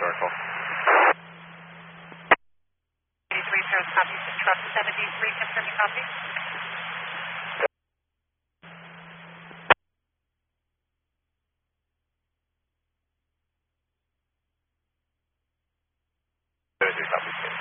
circle. 83 Paris copy. Truck 73, confirm you copy. Copy.